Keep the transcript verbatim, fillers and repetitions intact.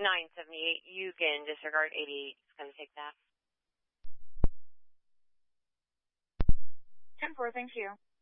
nine seventy-eight, you can disregard eighty-eight. It's going to take that. ten four, thank you.